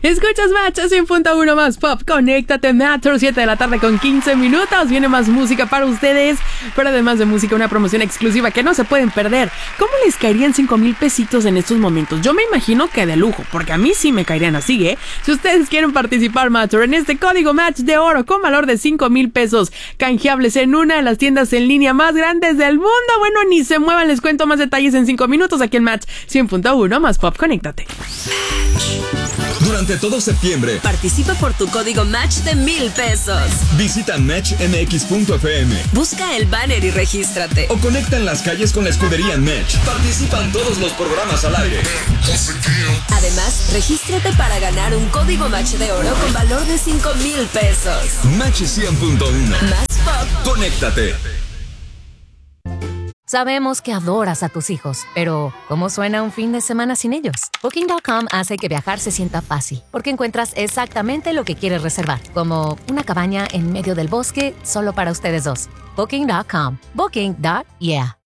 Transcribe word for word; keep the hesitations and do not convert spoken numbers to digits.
Escuchas Match cien punto uno más Pop. Conéctate, Match, siete de la tarde con quince minutos. Viene más música para ustedes, pero además de música, una promoción exclusiva que no se pueden perder. ¿Cómo les caerían cinco mil pesitos en estos momentos? Yo me imagino que de lujo, porque a mí sí me caerían así, ¿eh? Si ustedes quieren participar, Match, en este código Match de oro con valor de cinco mil pesos, canjeables en una de las tiendas en línea más grandes del mundo. Bueno, ni se muevan, les cuento más detalles en cinco minutos aquí en Match cien punto uno más Pop. Conéctate. Durante todo septiembre, participa por tu código Match de mil pesos. Visita match m x punto f m. Busca el banner y regístrate. O conecta en las calles con la escudería Match. Participan todos los programas al aire. Además, regístrate para ganar un código Match de oro con valor de cinco mil pesos. Match cien punto uno. Más Pop. Conéctate. Sabemos que adoras a tus hijos, pero ¿cómo suena un fin de semana sin ellos? Booking punto com hace que viajar se sienta fácil, porque encuentras exactamente lo que quieres reservar, como una cabaña en medio del bosque solo para ustedes dos. Booking punto com. Booking. Yeah.